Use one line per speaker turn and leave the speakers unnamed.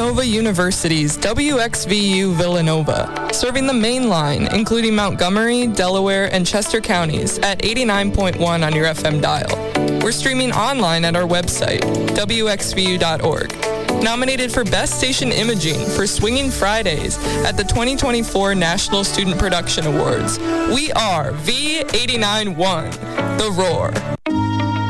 Villanova University's WXVU Villanova, serving the main line, including Montgomery, Delaware, and Chester counties at 89.1 on your FM dial. We're streaming online at our website, wxvu.org. Nominated for Best Station Imaging for Swinging Fridays at the 2024 National Student Production Awards. We are V89.1, The Roar.